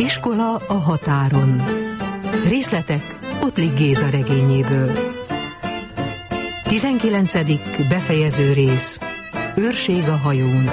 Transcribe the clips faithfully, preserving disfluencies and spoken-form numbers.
Iskola a határon. Részletek Ottlik Géza regényéből. tizenkilencedik befejező rész. Őrség a hajón.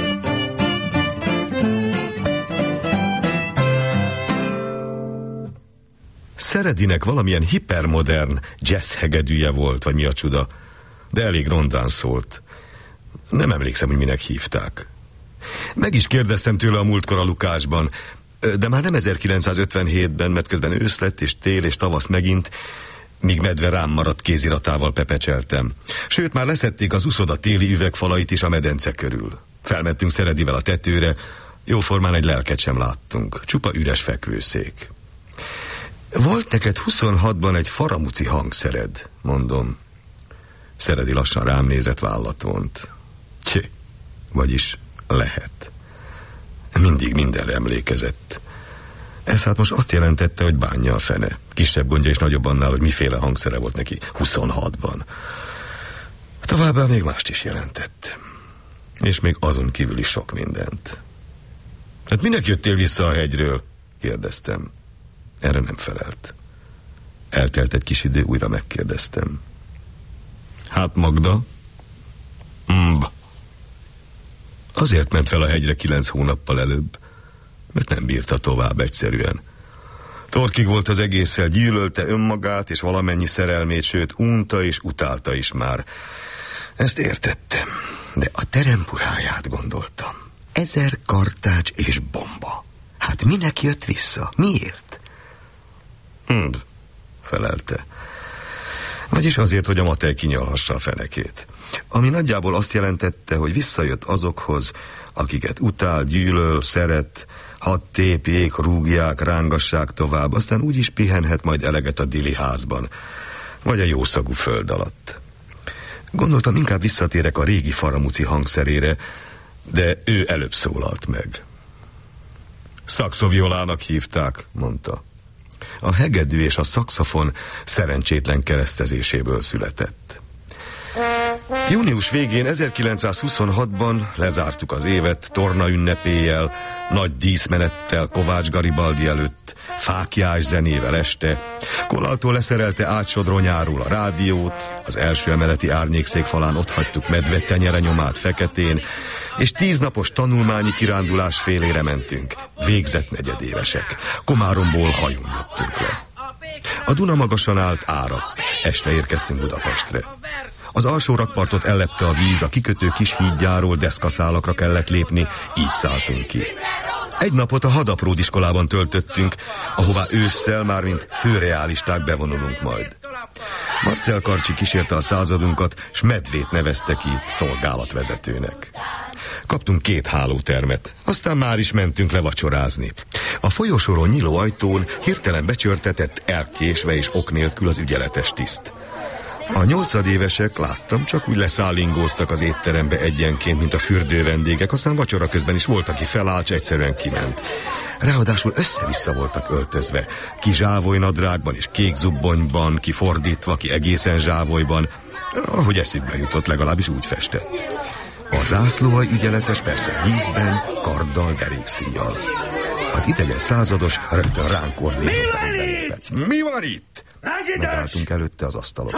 Szeredinek valamilyen hipermodern jazz hegedűje volt, vagy mi a csuda, de elég rondán szólt. Nem emlékszem, hogy minek hívták. Meg is kérdeztem tőle a múltkor a Lukácsban, de már nem ezerkilencszázötvenhétben, mert közben ősz lett, és tél, és tavasz megint, míg Medve rám maradt kéziratával pepecseltem. Sőt, már leszették az uszoda téli üvegfalait is a medence körül. Felmentünk Szeredivel a tetőre, jóformán egy lelket sem láttunk, csupa üres fekvőszék. Volt neked huszonhatban egy faramuci hangszered, mondom. Szeredi lassan rám nézett, vállat vont. Tjé, vagyis lehet. Mindig mindenre emlékezett. Ez hát most azt jelentette, hogy bánja a fene. Kisebb gondja és nagyobb annál, hogy miféle hangszere volt neki huszonhatban. Továbbá még mást is jelentett. És még azon kívül is sok mindent. Hát minek jöttél vissza a hegyről? Kérdeztem. Erre nem felelt. Eltelt egy kis idő, újra megkérdeztem. Hát Magda? Mb. Azért ment fel a hegyre kilenc hónappal előbb, mert nem bírta tovább egyszerűen. Torkig volt az egésszel, gyűlölte önmagát és valamennyi szerelmét, sőt unta és utálta is már. Ezt értettem, de a teremburáját gondoltam. Ezer kartács és bomba. Hát minek jött vissza? Miért? Hm, felelte. Vagyis azért, hogy a matej kinyalhassa a fenekét. Ami nagyjából azt jelentette, hogy visszajött azokhoz, akiket utál, gyűlöl, szeret, hadd tépjék, rúgják, rángassák tovább, aztán úgy is pihenhet majd eleget a Dili házban, vagy a jószagú föld alatt. Gondoltam, inkább visszatérek a régi faramuci hangszerére, de ő előbb szólalt meg. Szaxoviolának hívták, mondta. A hegedű és a szaxofon szerencsétlen keresztezéséből született. Június végén ezerkilencszázhuszonhatban lezártuk az évet torna ünnepéjel, nagy díszmenettel Kovács Garibaldi előtt, fáklyás zenével este. Kolaltól leszerelte átsodronyáról a rádiót, az első emeleti árnyékszék falán otthagytuk Medve tenyere nyomát feketén, és tíznapos tanulmányi kirándulás félére mentünk. Végzett negyedévesek. Komáromból hajón jöttünk le. A Duna magasan állt, áradt. Este érkeztünk Budapestre. Az alsó rakpartot ellepte a víz, a kikötő kis hídjáról deszkaszálakra kellett lépni, így szálltunk ki. Egy napot a Hadapród iskolában töltöttünk, ahová ősszel már mint főreálisták bevonulunk majd. Marcel Karcsi kísérte a századunkat, s Medvét nevezte ki szolgálatvezetőnek. Kaptunk két hálótermet, aztán már is mentünk levacsorázni. A folyosóról nyíló ajtón hirtelen becsörtetett, elkésve és ok nélkül az ügyeletes tiszt. A nyolcadévesek, láttam, csak úgy leszállingóztak az étterembe egyenként, mint a fürdő vendégek, aztán vacsora közben is volt, aki felállt, csak kiment. Ráadásul össze-vissza voltak öltözve, ki zsávolynadrágban és kék zubbonyban, ki fordítva, ki egészen zsávolyban, ahogy eszükbe jutott, legalábbis úgy festett. A zászlóaj ügyeletes, persze vízben, karddal, derékszíjjal. Az idegen százados rögtön ránk ordított. Mi van itt? Megálltunk előtte az asztalokra.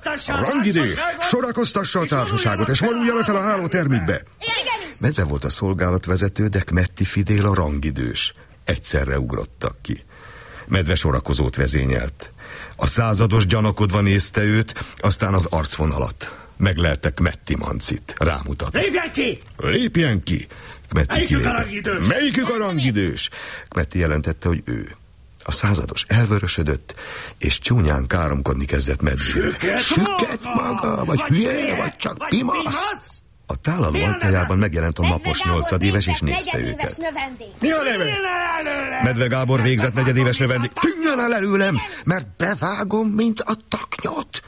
A rangidő! Sorakoztassa a társaságot, és vonuljanak fel a hálótermikbe. Medve volt a szolgálatvezető, de Kmetti Fidél a rangidős. Egyszerre ugrottak ki. Medve sorakozót vezényelt. A százados gyanakodva nézte őt, aztán az arcvonalat. Meglelte Kmetti Mancit. Rámutatott. Lépjen ki! Lépjen ki! Kmetti Melyikük a rangidős? Melyikük a rangidős? Kmetti jelentette, hogy ő. A százados elvörösödött, és csúnyán káromkodni kezdett Medvére. Süket, Süket maga, vagy hülye, vagy csak pimasz? A tálaló ajtajában megjelent a napos nyolcadéves, és nézte őket. Mi a neve? Medve Gábor végzett negyedéves növendék. Tűnjön el előlem, mert bevágom, mint a taknyot.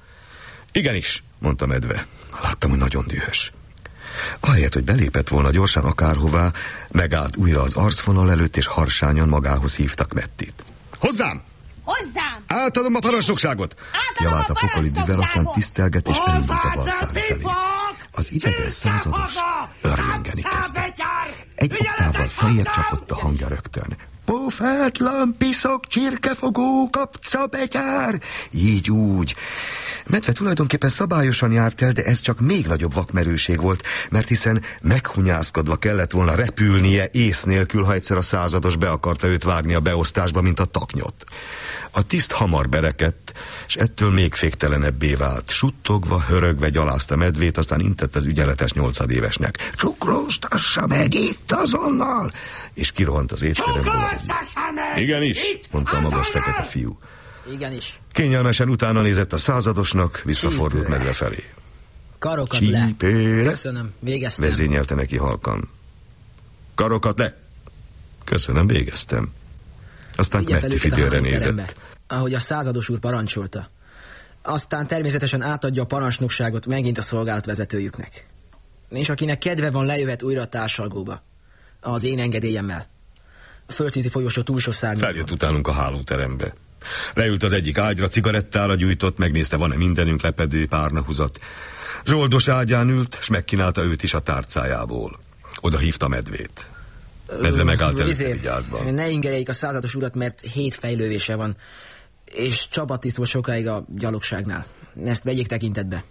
Igenis, mondta Medve. Láttam, hogy nagyon dühös. Ahelyett, hogy belépett volna gyorsan akárhová, megállt újra az arcvonal előtt, és harsányan magához hívtak Kmettit. Hozzám! Hozzám! Átadom a parancsnokságot! Átadom Javált a pokoli düvel, aztán tisztelget és elindult a balszári felé. Az idegen százados örjöngeni kezdett. Egy oktávval feljebb csapott a hangja rögtön. pofátlan, piszok, csirkefogó, kapcabegyár. Így úgy. Medve tulajdonképpen szabályosan járt el, de ez csak még nagyobb vakmerőség volt, mert hiszen meghunyászkodva kellett volna repülnie ész nélkül, ha egyszer a százados be akarta őt vágni a beosztásba, mint a taknyot. A tiszt hamar berekedt, és ettől még féktelenebbé vált. Suttogva, hörögve gyalázta Medvét, aztán intett az ügyeletes nyolcadévesnek. Csuklóztassa meg itt azonnal! És kirohant az étteremből. Csuklóztassa meg! Igenis, mondta a magas fekete fiú. Igenis. Kényelmesen utána nézett a századosnak, visszafordult Csípőre. Medve felé. Karokat le. Csípőre? Köszönöm, végeztem. Vezényelte neki halkan. Karokat le! Köszönöm, végeztem. Aztán Vigye fel Kmetti őket a Fidélre hangterembe, nézett. ahogy a százados úr parancsolta. Aztán természetesen átadja a parancsnokságot megint a szolgálatvezetőjüknek. És akinek kedve van, lejöhet újra a társalgóba. Az én engedélyemmel. A földszinti folyosó túlsó szárnyában. Feljött utánunk a hálóterembe. Leült az egyik ágyra, cigarettára gyújtott, megnézte, van-e mindenünk, lepedő, párnahuzat. Zsoldos ágyán ült, s megkínálta őt is a tárcájából. Oda hívta Medvét. Medve megállt előtte vigyázban. Ne ingereljék a százados urat, mert hét fejlővése van, és csapatiszt volt sokáig a gyalogságnál. Ezt vegyék tekintetbe.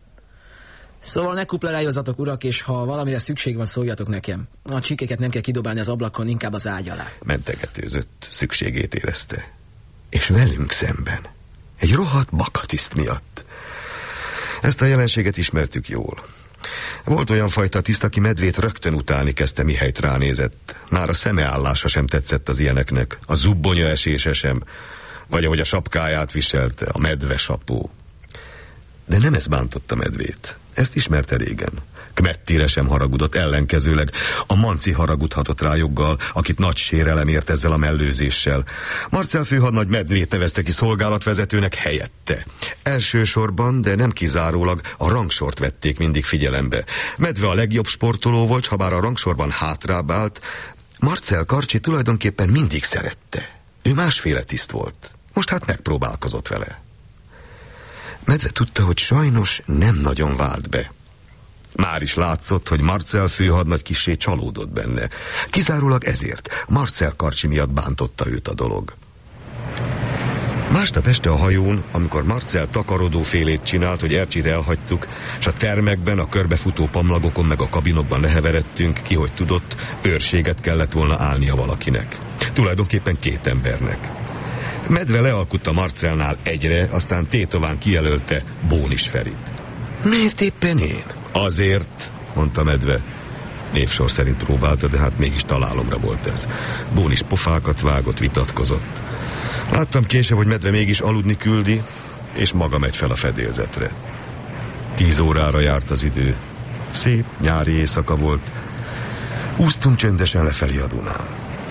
Szóval ne kupleráljozatok, urak, és ha valamire szükség van, szóljatok nekem. A csikéket nem kell kidobálni az ablakon, inkább az ágy alá. Mentegetőzött, szükségét érezte. És velünk szemben. Egy rohadt bakatiszt miatt. Ezt a jelenséget ismertük jól. Volt olyan fajta tiszt, aki Medvét rögtön utálni kezdte, mihelyt ránézett. Már a szemeállása sem tetszett az ilyeneknek, a zubbonya esése sem, vagy ahogy a sapkáját viselte, a medve sapó. De nem ez bántotta Medvét. Ezt ismerte régen. Kmettire sem haragudott, ellenkezőleg a Manci haragudhatott rá joggal, akit nagy sérelem ért ezzel a mellőzéssel. Marcell főhadnagy Medvét nevezte ki szolgálatvezetőnek helyette. Elsősorban, de nem kizárólag a rangsort vették mindig figyelembe. Medve a legjobb sportoló volt, ha bár a rangsorban hátrább állt. Marcell Karcsi tulajdonképpen mindig szerette. Ő másféle tiszt volt. Most hát megpróbálkozott vele. Medve tudta, hogy sajnos nem nagyon vált be. Már is látszott, hogy Marcell főhadnagy kissé csalódott benne. Kizárólag ezért, Marcell Karcsi miatt bántotta őt a dolog. Másnap este a hajón, amikor Marcell takarodó félét csinált, hogy Ercsit elhagytuk, és a termekben, a körbefutó pamlagokon meg a kabinokban leheveredtünk, ki hogy tudott, őrséget kellett volna állnia valakinek. Tulajdonképpen két embernek. Medve lealkutta Marcellnál egyre, aztán tétován kijelölte Bónis Ferit. Miért éppen én? Azért, mondta Medve. Névsor szerint próbálta, de hát mégis találomra volt ez. Bónis pofákat vágott, vitatkozott. Láttam később, hogy Medve mégis aludni küldi, és maga megy fel a fedélzetre. Tíz órára járt az idő. Szép nyári éjszaka volt. Úsztunk csöndesen lefelé a Dunán.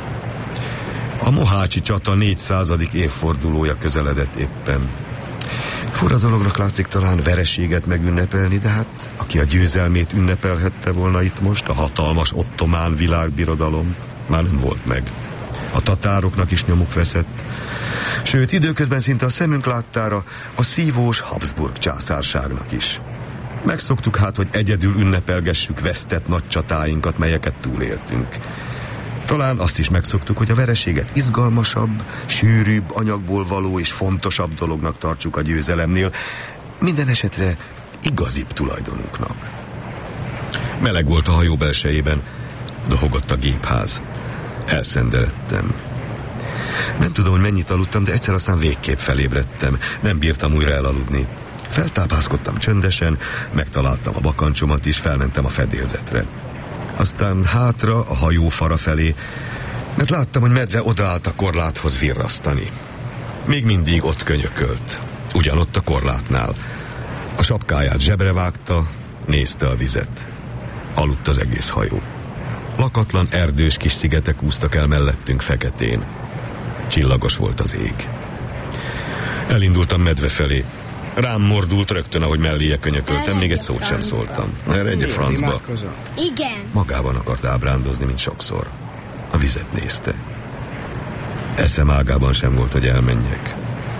A mohácsi csata négyszázadik évfordulója közeledett éppen. Fura dolognak látszik talán vereséget megünnepelni, de hát aki a győzelmét ünnepelhette volna itt most, a hatalmas ottomán világbirodalom, már nem volt meg. A tatároknak is nyomuk veszett, sőt időközben szinte a szemünk láttára a szívós Habsburg császárságnak is. Megszoktuk hát, hogy egyedül ünnepelgessük vesztett nagy csatáinkat, melyeket túléltünk. Talán azt is megszoktuk, hogy a vereséget izgalmasabb, sűrűbb anyagból való és fontosabb dolognak tartsuk a győzelemnél, minden esetre igazibb tulajdonunknak. Meleg volt a hajó belsejében, dohogott a gépház. Elszenderedtem. Nem tudom, hogy mennyit aludtam, de egyszer aztán végképp felébredtem. Nem bírtam újra elaludni. Feltápászkodtam csöndesen, megtaláltam a bakancsomat is, felmentem a fedélzetre. Aztán hátra, a hajó fara felé, mert láttam, hogy Medve odaállt a korláthoz virrasztani. Még mindig ott könyökölt. Ugyanott a korlátnál. A sapkáját zsebre vágta, nézte a vizet. Aludt az egész hajó. Lakatlan erdős kis szigetek úsztak el mellettünk feketén. Csillagos volt az ég. Elindultam Medve felé. Rám mordult rögtön, ahogy melléje könyököltem, még egy szót sem szóltam. Erre egy francba. Igen. Magában akart ábrándozni, mint sokszor. A vizet nézte. Eszem ágában sem volt, hogy elmenjek.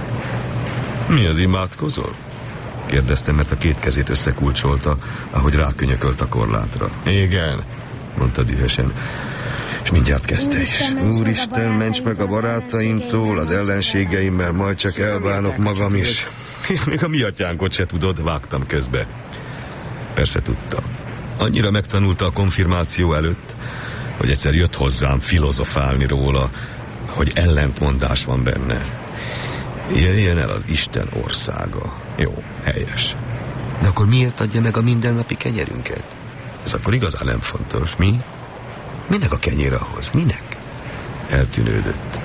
Mi az, imádkozol? Kérdeztem, mert a két kezét összekulcsolta, ahogy rákönyökölt a korlátra. Igen, mondta dühösen. És mindjárt kezdte is. Úristen, ments meg a barátaimtól, az ellenségeimmel, majd csak elbánok magam is. Hisz még a mi atyánkot se tudod, vágtam közbe. Persze tudta. Annyira megtanulta a konfirmáció előtt, hogy egyszer jött hozzám filozofálni róla, hogy ellentmondás van benne. Jöjjön el az Isten országa. Jó, helyes. De akkor miért adja meg a mindennapi kenyerünket? Ez akkor igazán nem fontos. Mi? Minek a kenyér ahhoz? Minek? Eltűnődött.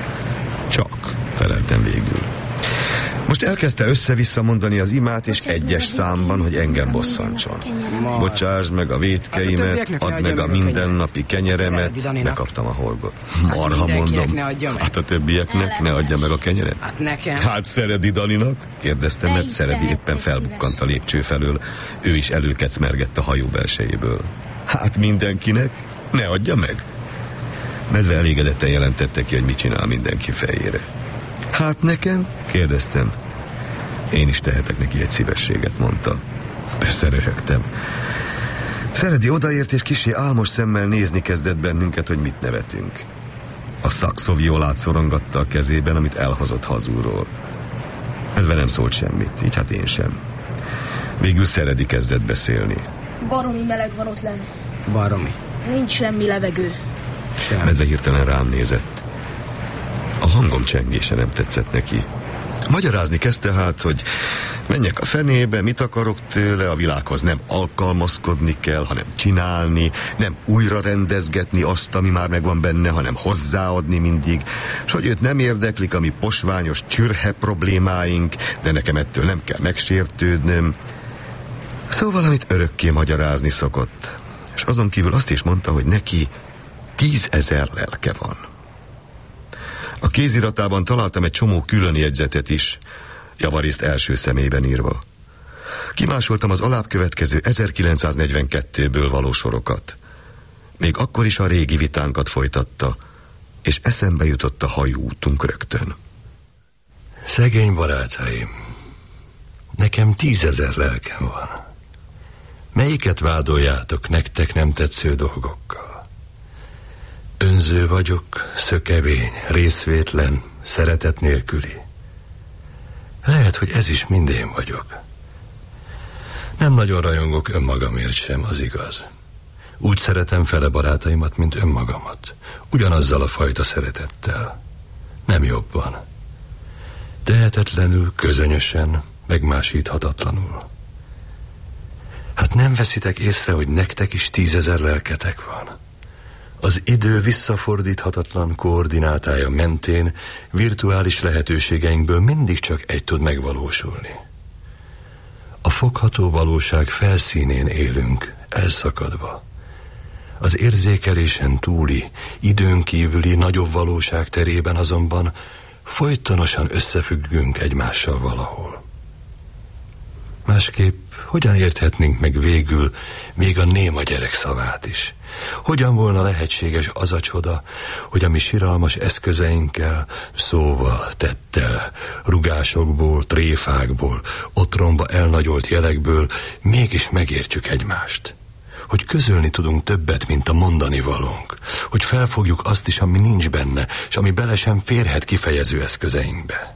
Csak, feleltem végül. Most elkezdte össze-vissza mondani az imát, és egyes számban, hogy engem bosszantson. Bocsáss meg a vétkeimet, add meg a mindennapi kenyeremet, bekaptam a horgot. Marha mondom, hát a többieknek ne adja meg a kenyeret? Hát nekem. Hát Szeredi Daninak? Kérdeztem, mert Szeredi éppen felbukkant a lépcső felől. Ő is előkecmergett a hajó belsejéből. Hát mindenkinek? Ne adja meg? Medve elégedetten jelentette ki, hogy mit csinál mindenki fejére. Hát nekem? Kérdeztem. Én is tehetek neki egy szívességet, mondta. Persze röhögtem. Szeredi odaért, és kissé álmos szemmel nézni kezdett bennünket, hogy mit nevetünk. A szaxoviolát szorongatta a kezében, amit elhozott hazulról. Medve nem szólt semmit, így hát én sem. Végül Szeredi kezdett beszélni. Baromi meleg van ott lenn. Baromi. Nincs semmi levegő. Sem. Medve hirtelen rám nézett. A hangom csengése nem tetszett neki. Magyarázni kezdte hát, hogy menjek a fenébe, mit akarok tőle, a világhoz nem alkalmazkodni kell, hanem csinálni, nem újra rendezgetni azt, ami már megvan benne, hanem hozzáadni mindig, és hogy őt nem érdeklik a mi posványos csürhe problémáink, de nekem ettől nem kell megsértődnöm. Szóval, amit örökké magyarázni szokott. És azon kívül azt is mondta, hogy neki tízezer lelke van. A kéziratában találtam egy csomó külön jegyzetet is, javarészt első személyben írva. Kimásoltam az alább következő ezerkilencszáznegyvenkettőből való sorokat. Még akkor is a régi vitánkat folytatta, és eszembe jutott a hajóútunk rögtön. Szegény barátaim, nekem tízezer lelkem van. Melyiket vádoljátok nektek nem tetsző dolgokkal? Önző vagyok, szökevény, részvétlen, szeretet nélküli. Lehet, hogy ez is mind én vagyok. Nem nagyon rajongok önmagamért sem, az igaz. Úgy szeretem fele barátaimat, mint önmagamat. Ugyanazzal a fajta szeretettel. Nem jobban. Tehetetlenül, közönösen, megmásíthatatlanul. Hát nem veszitek észre, hogy nektek is tízezer lelketek van? Az idő visszafordíthatatlan koordinátája mentén virtuális lehetőségeinkből mindig csak egy tud megvalósulni. A fogható valóság felszínén élünk, elszakadva. Az érzékelésen túli, időn kívüli nagyobb valóság terében azonban folytonosan összefüggünk egymással valahol. Másképp hogyan érthetnénk meg végül még a néma gyerek szavát is? Hogyan volna lehetséges az a csoda, hogy a mi siralmas eszközeinkkel, szóval, tettel, rugásokból, tréfákból, otromba elnagyolt jelekből mégis megértjük egymást? Hogy közölni tudunk többet, mint a mondani valónk? Hogy felfogjuk azt is, ami nincs benne, és ami bele sem férhet kifejező eszközeinkbe?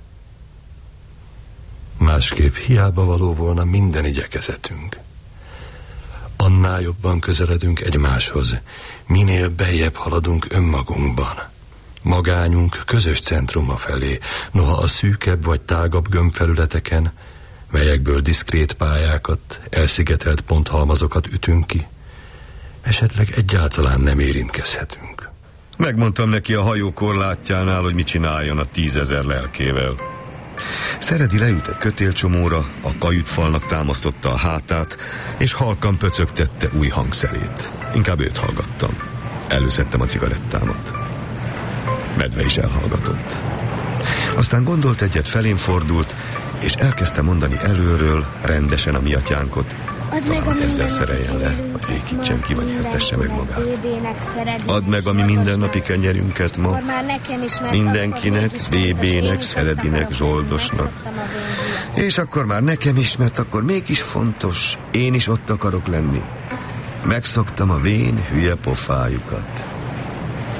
Másképp hiába való volna minden igyekezetünk. Annál jobban közeledünk egymáshoz, minél beljebb haladunk önmagunkban. Magányunk közös centruma felé, noha a szűkebb vagy tágabb gömbfelületeken, melyekből diszkrét pályákat, elszigetelt ponthalmazokat ütünk ki, esetleg egyáltalán nem érintkezhetünk. Megmondtam neki a hajó korlátjánál, hogy mit csináljon a tízezer lelkével. Szeredi leült egy kötélcsomóra, a kajütfalnak támasztotta a hátát, és halkan pöcögtette új hangszerét. Inkább őt hallgattam. Előszedtem a cigarettámat. Medve is elhallgatott. Aztán gondolt egyet, felém fordult, és elkezdte mondani előről, rendesen a mi atyánkot. Talán ezzel szereljen le, vagy végítsen ki, vagy értesse meg magát. Add meg a mi mindennapi kenyerünket ma, mindenkinek, bé bének, Szeredinek, Zsoldosnak. És akkor már nekem is, mert akkor mégis fontos, én is ott akarok lenni. Megszoktam a vén, hülye pofájukat.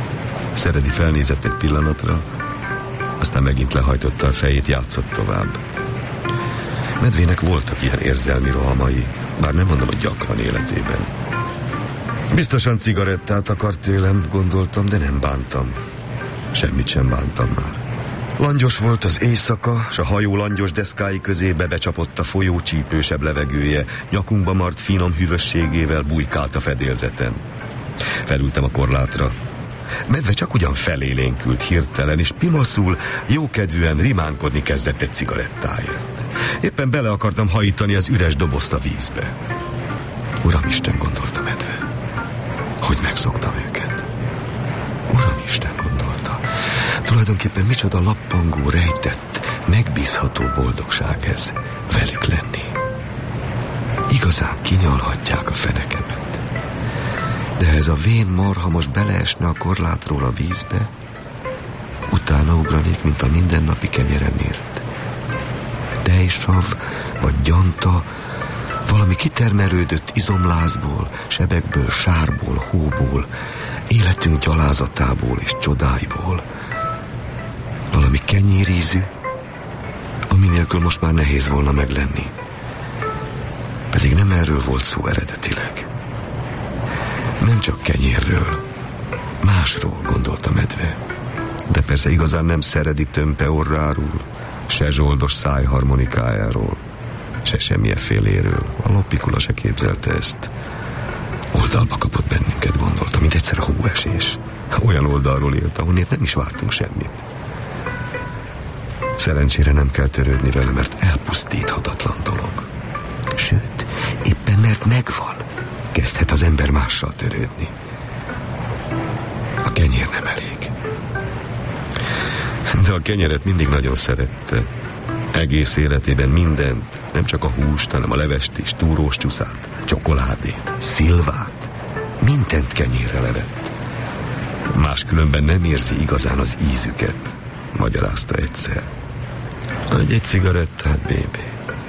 Szeredi felnézett egy pillanatra, aztán megint lehajtotta a fejét, játszott tovább. Medvének voltak ilyen érzelmi rohamai, bár nem mondom, hogy gyakran életében. Biztosan cigarettát akart tőlem, gondoltam, de nem bántam. Semmit sem bántam már. Langyos volt az éjszaka, s a hajó langyos deszkái közébe becsapott a folyó csípősebb levegője, nyakunkba mart finom hűvösségével bujkált a fedélzeten. Felültem a korlátra. Medve csak ugyan felélénkült hirtelen, és pimaszul, jókedvűen rimánkodni kezdett egy cigarettáért. Éppen bele akartam hajítani az üres dobozt a vízbe. Uramisten, gondolta Medve, hogy megszoktam őket. Uramisten, gondolta, tulajdonképpen micsoda lappangó, rejtett, megbízható boldogság ez, velük lenni. Igazán kinyalhatják a fenekemet. De ez a vén marha most beleesne a korlátról a vízbe, utána ugranék, mint a mindennapi kenyeremért. Tejsav vagy gyanta, valami kitermelődött izomlázból, sebekből, sárból, hóból, életünk gyalázatából és csodáiból. Valami kenyérízű, ami nélkül most már nehéz volna meglenni. Pedig nem erről volt szó eredetileg. Nem csak kenyérről, másról, gondolta Medve. De persze igazán nem Szeredi tömpe orráról, se zsoldos szájharmonikájáról, se semmilyen féléről. A loppikula se képzelte ezt. Oldalba kapott bennünket, gondolta, mint egyszer hóesés. Olyan oldalról élt, ahonnét nem is vártunk semmit. Szerencsére nem kell törődni vele, mert elpusztíthatatlan dolog. Sőt, éppen mert megvan, kezdhet az ember mással törődni. A kenyér nem elég. De a kenyeret mindig nagyon szerette. Egész életében mindent, nem csak a húst, hanem a levest is, túrós csúszát, csokoládét, szilvát, mindent kenyérre levett. Máskülönben nem érzi igazán az ízüket, magyarázta egyszer. Adj egy cigarettát, bébé.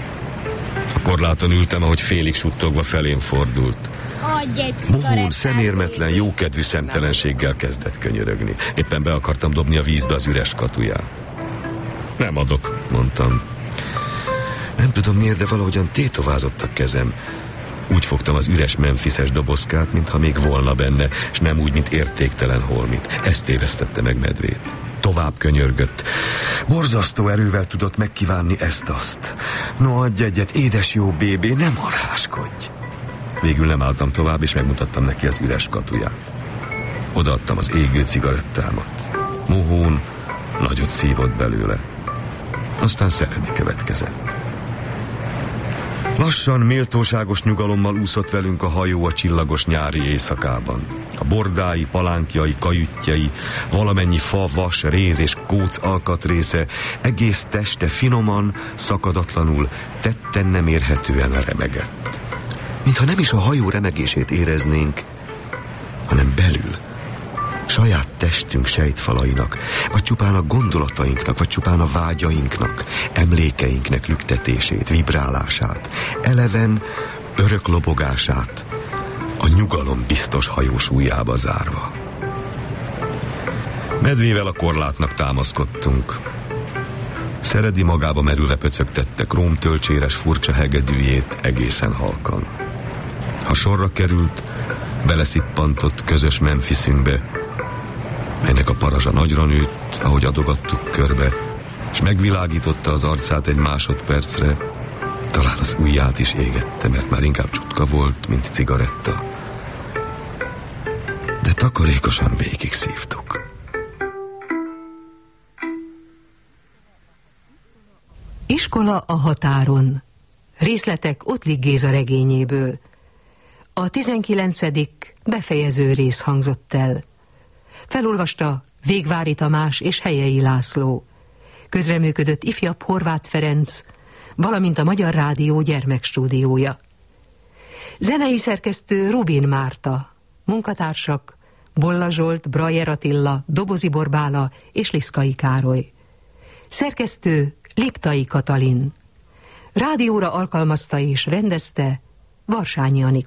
A korláton ültem, ahogy félig suttogva felém fordult. Adj egy cigarettát. Mohón, szemérmetlen, jókedvű szemtelenséggel kezdett könyörögni. Éppen be akartam dobni a vízbe az üres katuját. Nem adok, mondtam. Nem tudom miért, de valahogyan tétovázott a kezem. Úgy fogtam az üres Memphises dobozkát, mintha még volna benne, és nem úgy, mint értéktelen holmit. Ezt tévesztette meg Medvét. Tovább könyörgött. Borzasztó erővel tudott megkívánni ezt-azt. No, adj egyet, édes jó bébé, nem marháskodj. Végül nem álltam tovább, és megmutattam neki az üres katuját. Odaadtam az égő cigarettámat. Mohón nagyot szívott belőle. Aztán Szeredi következett. Lassan, méltóságos nyugalommal úszott velünk a hajó a csillagos nyári éjszakában. A bordái, palánkjai, kajütjei, valamennyi fa, vas, réz és kóc alkatrésze egész teste finoman, szakadatlanul, tetten nem érhetően remegett. Mintha nem is a hajó remegését éreznénk, hanem belül, saját testünk sejtfalainak, vagy csupán a gondolatainknak, vagy csupán a vágyainknak, emlékeinknek lüktetését, vibrálását, eleven, örök lobogását, a nyugalom biztos hajós ujjába zárva. Medvével a korlátnak támaszkodtunk. Szeredi magába merülve pöcögtette krómtölcséres furcsa hegedűjét egészen halkan. Ha sorra került, beleszippantott közös Memphisünkbe, melynek a parazsa nagyra nőtt, ahogy adogattuk körbe, és megvilágította az arcát egy másodpercre, talán az ujját is égette, mert már inkább csutka volt, mint cigaretta. De takarékosan végig szívtuk. Iskola a határon. Részletek Ottlik Géza regényéből. A tizenkilencedik befejező rész hangzott el. Felolvasta Végvári Tamás és Helyei László. Közreműködött ifjabb Horváth Ferenc, valamint a Magyar Rádió gyermekstúdiója. Zenei szerkesztő Rubin Márta, munkatársak Bolla Zsolt, Brajer Attila, Dobozi Borbála és Liszkai Károly. Szerkesztő Liptai Katalin. Rádióra alkalmazta és rendezte Varsányi Anikó.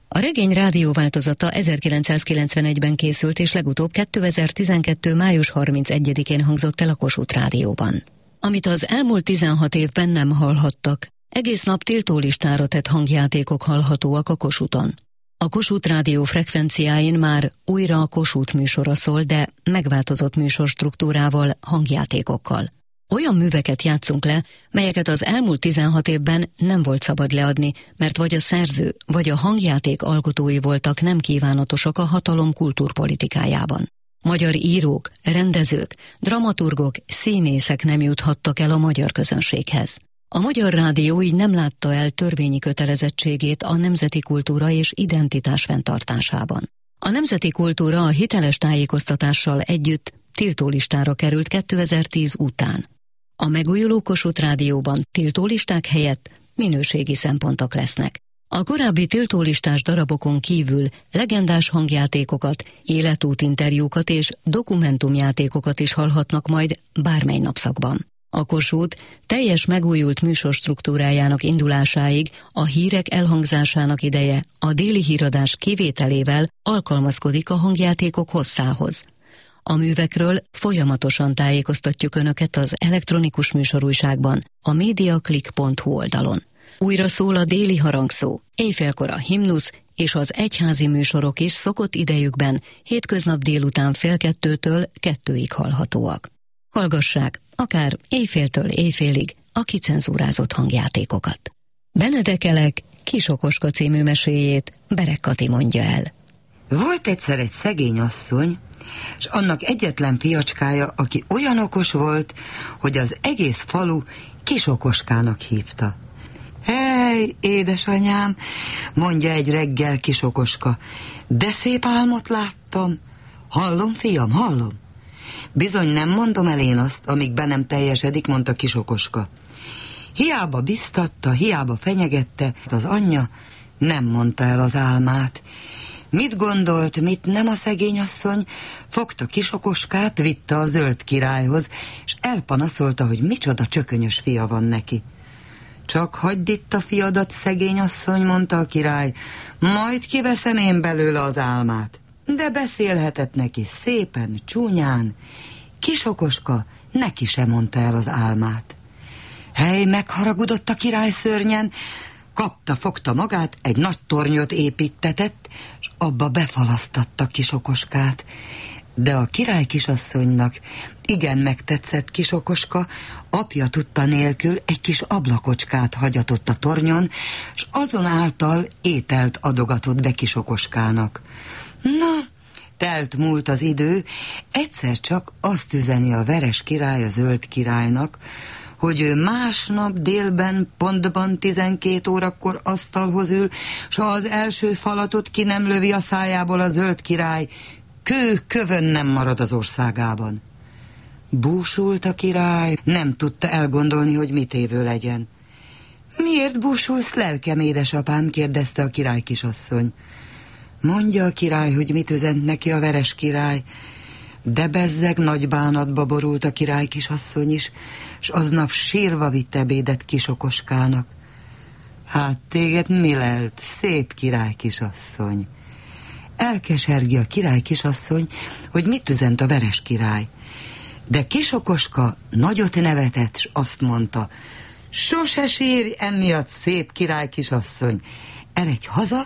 A regény rádióváltozata ezerkilencszázkilencvenegyben készült, és legutóbb kétezer-tizenkettő. május harmincegyedikén hangzott el a Kossuth Rádióban. Amit az elmúlt tizenhat évben nem hallhattak, egész nap tiltólistára tett hangjátékok hallhatóak a Kossuthon. A Kossuth Rádió frekvenciáin már újra a Kossuth műsora szól, de megváltozott műsorstruktúrával, hangjátékokkal. Olyan műveket játszunk le, melyeket az elmúlt tizenhat évben nem volt szabad leadni, mert vagy a szerző, vagy a hangjáték alkotói voltak nem kívánatosak a hatalom kultúrpolitikájában. Magyar írók, rendezők, dramaturgok, színészek nem juthattak el a magyar közönséghez. A Magyar Rádió így nem látta el törvényi kötelezettségét a nemzeti kultúra és identitás fenntartásában. A nemzeti kultúra a hiteles tájékoztatással együtt tiltólistára került kétezer-tíz után. A megújuló Kossuth Rádióban tiltólisták helyett minőségi szempontok lesznek. A korábbi tiltólistás darabokon kívül legendás hangjátékokat, életútinterjúkat és dokumentumjátékokat is hallhatnak majd bármely napszakban. A Kossuth teljes megújult műsorstruktúrájának indulásáig a hírek elhangzásának ideje a déli híradás kivételével alkalmazkodik a hangjátékok hosszához. A művekről folyamatosan tájékoztatjuk Önöket az elektronikus műsorújságban, a mediaclick pont hu oldalon. Újra szól a déli harangszó, éjfélkor a himnusz és az egyházi műsorok is szokott idejükben hétköznap délután fél kettőtől kettőig hallhatóak. Hallgassák, akár éjféltől éjfélig a kicenzúrázott hangjátékokat. Benedek Elek Kisokoska című meséjét Berek Kati mondja el. Volt egyszer egy szegény asszony, és annak egyetlen fiacskája, aki olyan okos volt, hogy az egész falu Kisokoskának hívta. Hely, édesanyám, mondja egy reggel Kisokoska, de szép álmot láttam. Hallom, fiam, hallom. Bizony nem mondom el én azt, amíg be nem teljesedik, mondta Kisokoska. Hiába biztatta, hiába fenyegette, az anyja nem mondta el az álmát. Mit gondolt, mit nem a szegény asszony? Fogta Kisokoskát, vitte a zöld királyhoz, és elpanaszolta, hogy micsoda csökönyös fia van neki. Csak hagyd itt a fiadat, szegény asszony, mondta a király, majd kiveszem én belőle az álmát. De beszélhetett neki szépen, csúnyán. Kisokoska neki sem mondta el az álmát. Hely, megharagudott a király szörnyen, kapta, fogta magát, egy nagy tornyot építetett, és abba befalasztatta Kisokoskát. De a király kisasszonynak igen megtetszett Kisokoska, apja tudta nélkül egy kis ablakocskát hagyatott a tornyon, és azonáltal ételt adogatott be Kisokoskának. Na, telt múlt az idő, egyszer csak azt üzeni a veres király a zöld királynak, hogy ő másnap délben pontban tizenkét órakor asztalhoz ül, s ha az első falatot ki nem lövi a szájából a zöld király, kő kövön nem marad az országában. Búsult a király, nem tudta elgondolni, hogy mit évő legyen. Miért búsulsz, lelkem, édesapám? Kérdezte a király kisasszony. Mondja a király, hogy mit üzent neki a veres király. De bezzeg nagy bánatba borult a király kisasszony is, s aznap sírva vitt ebédet Kisokoskának. Hát téged mi lelt, szép király kisasszony? Elkesergi a király kisasszony, hogy mit üzent a veres király. De Kisokoska nagyot nevetett, s azt mondta, sose sírj emiatt, szép király kisasszony, eredj haza,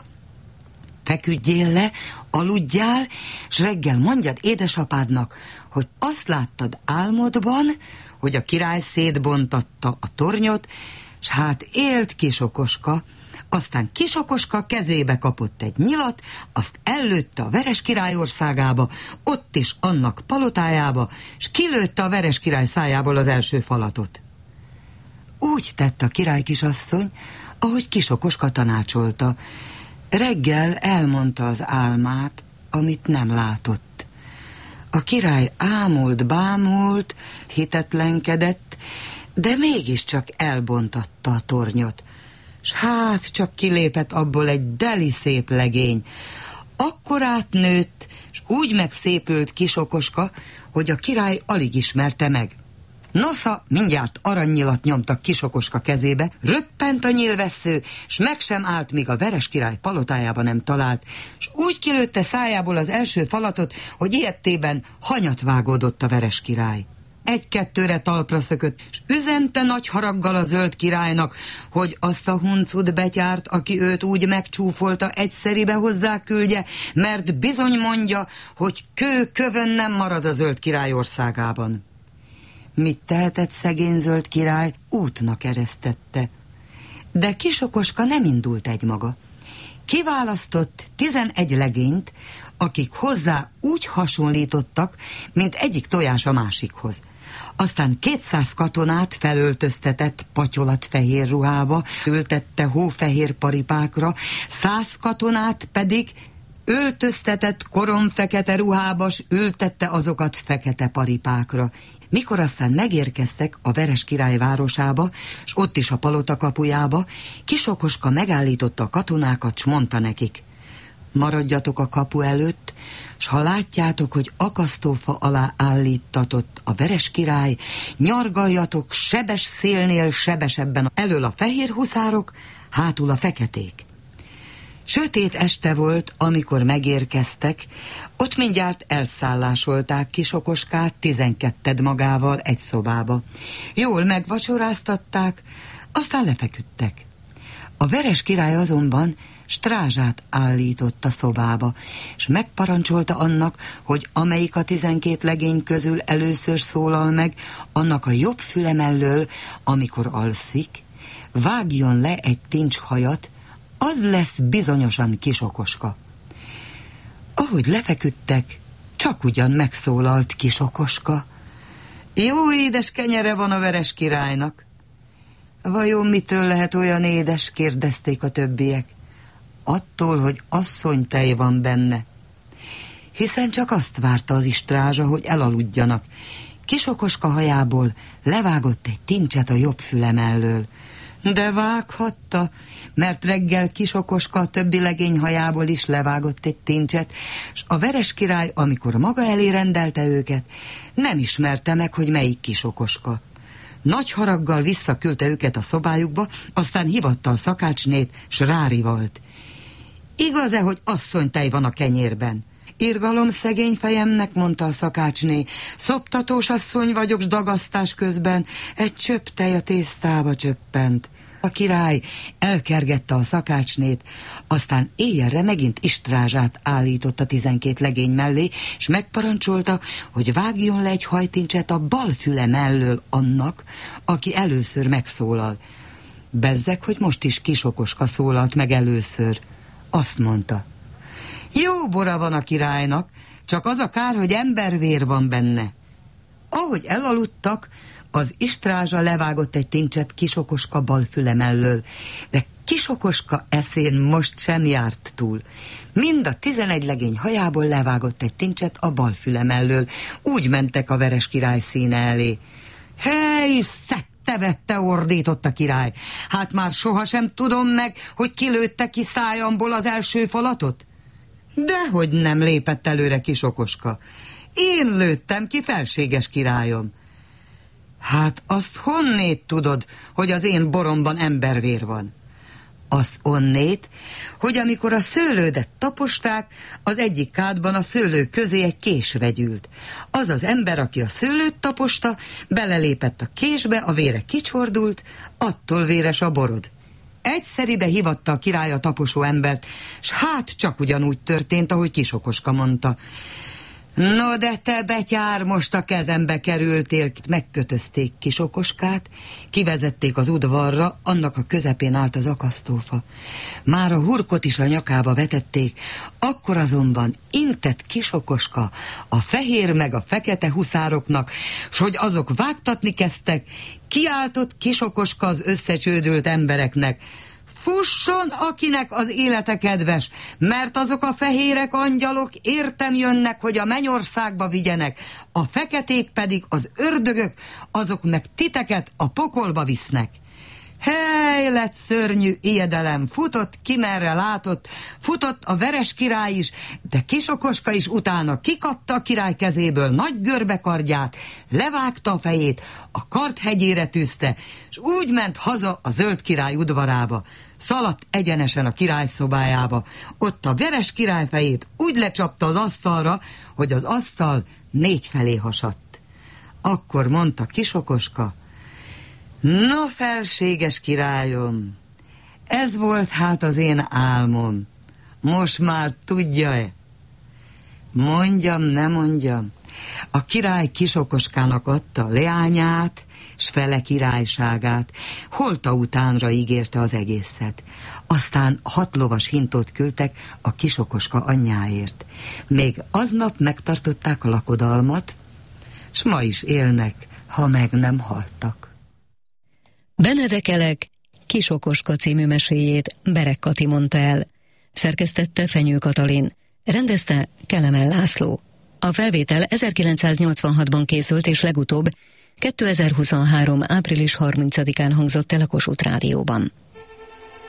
feküdjél le, aludjál, s reggel mondjad édesapádnak, hogy azt láttad álmodban, hogy a király szétbontatta a tornyot, s hát élt Kisokoska, aztán Kisokoska kezébe kapott egy nyilat, azt ellőtte a veres király országába, ott is annak palotájába, s kilőtte a veres király szájából az első falatot. Úgy tett a király kisasszony, ahogy Kisokoska tanácsolta. Reggel elmondta az álmát, amit nem látott. A király ámult, bámult, hitetlenkedett, de mégiscsak elbontatta a tornyot. S hát csak kilépett abból egy deli szép legény. Akkorát nőtt, s úgy megszépült Kisokoska, hogy a király alig ismerte meg. Nosza mindjárt aranynyilat nyomtak Kisokoska kezébe, röppent a nyílvessző, s meg sem állt, míg a Veres király palotájába nem talált, s úgy kilőtte szájából az első falatot, hogy ilyettében hanyat vágódott a Veres király. Egy-kettőre talpra szökött, s üzente nagy haraggal a Zöld királynak, hogy azt a huncut betyárt, aki őt úgy megcsúfolta, egyszeribe hozzá küldje, mert bizony mondja, hogy kő kövön nem marad a Zöld király országában. Mit tehetett szegény Zöld király? Útnak eresztette. De Kisokoska nem indult egymaga. Kiválasztott tizenegy legényt, akik hozzá úgy hasonlítottak, mint egyik tojás a másikhoz. Aztán kétszáz katonát felöltöztetett patyolatfehér ruhába, ültette hófehér paripákra, száz katonát pedig öltöztetett koromfekete ruhába, s ültette azokat fekete paripákra. Mikor aztán megérkeztek a Veres király városába, s ott is a palota kapujába, Kisokoska megállította a katonákat, s mondta nekik: maradjatok a kapu előtt, s ha látjátok, hogy akasztófa alá állítatott a Veres király, nyargaljatok sebes szélnél sebesebben, elől a fehér huszárok, hátul a feketék. Sötét este volt, amikor megérkeztek, ott mindjárt elszállásolták Kisokoskát tizenketted magával egy szobába. Jól megvacsoráztatták, aztán lefeküdtek. A Veres király azonban strázsát állított a szobába, és megparancsolta annak, hogy amelyik a tizenkét legény közül először szólal meg, annak a jobb füle mellől, amikor alszik, vágjon le egy tincshajat, az lesz bizonyosan Kisokoska. Ahogy lefeküdtek, csak ugyan megszólalt Kisokoska. Jó édes kenyere van a Veres királynak. Vajon mitől lehet olyan édes? Kérdezték a többiek. Attól, hogy asszonytej van benne. Hiszen csak azt várta az istrázsa, hogy elaludjanak. Kisokoska hajából levágott egy tincset a jobb füle mellől. De vághatta, mert reggel Kisokoska a többi legény hajából is levágott egy tincset, és a Veres király, amikor maga elé rendelte őket, nem ismerte meg, hogy melyik Kisokoska. Nagy haraggal visszaküldte őket a szobájukba, aztán hívatta a szakácsnét, s rárivalt. Igaz-e, hogy asszonytej van a kenyérben? Irgalom szegény fejemnek, mondta a szakácsné. Szoptatós asszony vagyok, s dagasztás közben egy csöpp tej a tésztába csöppent. A király elkergette a szakácsnét, aztán éjjelre megint istrázsát állított a tizenkét legény mellé, és megparancsolta, hogy vágjon le egy hajtincset a bal füle mellől annak, aki először megszólal. Bezzeg, hogy most is Kisokoska szólalt meg először. Azt mondta: jó bora van a királynak, csak az a kár, hogy embervér van benne. Ahogy elaludtak, az istrázsa levágott egy tincset Kisokoska bal füle mellől, de Kisokoska eszén most sem járt túl. Mind a tizenegy legény hajából levágott egy tincset a bal füle mellől. Úgy mentek a Veres király színe elé. Hely, szette vette, ordított a király. Hát már sohasem tudom meg, hogy kilőtte ki szájamból az első falatot? Dehogy nem lépett előre Kisokoska. Én lőttem ki, felséges királyom. Hát azt honnét tudod, hogy az én boromban embervér van? Azt onnét, hogy amikor a szőlődet taposták, az egyik kádban a szőlő közé egy kés vegyült. Az az ember, aki a szőlőt taposta, belelépett a késbe, a vére kicsordult, attól véres a borod. Egyszeribe hívatta a király a taposó embert, s hát csak ugyanúgy történt, ahogy Kisokoska mondta. No de te, betyár, most a kezembe kerültél. Megkötözték Kisokoskát, kivezették az udvarra, annak a közepén állt az akasztófa. Már a hurkot is a nyakába vetették, akkor azonban intett Kisokoska a fehér meg a fekete huszároknak, s hogy azok vágtatni kezdtek, kiáltott Kisokoska az összecsődült embereknek: fusson, akinek az élete kedves, mert azok a fehérek angyalok értem jönnek, hogy a mennyországba vigyenek, a feketék pedig az ördögök, azok meg titeket a pokolba visznek. Hely lett szörnyű ijedelem, futott ki merre látott, futott a Veres király is, de Kisokoska is utána kikapta a király kezéből nagy görbekardját, levágta a fejét, a kard hegyére tűzte, és úgy ment haza a zöld király udvarába. Szaladt egyenesen a király szobájába, ott a Veres király fejét úgy lecsapta az asztalra, hogy az asztal négy felé hasadt. Akkor mondta Kisokoska: no, felséges királyom, ez volt hát az én álmom. Most már tudja-e? Mondjam, ne mondjam. A király Kisokoskának adta leányát, s fele királyságát, holta utánra ígérte az egészet. Aztán hat lovas hintót küldtek a Kisokoska anyjáért. Még aznap megtartották a lakodalmat, s ma is élnek, ha meg nem haltak. Benedek Elek Kisokoska című meséjét Berek Kati mondta el. Szerkesztette Fenyő Katalin, rendezte Kelemen László. A felvétel ezerkilencszáznyolcvanhatban készült, és legutóbb kétezer-huszonhárom. április harmincadikán hangzott el a Kossuth Rádióban.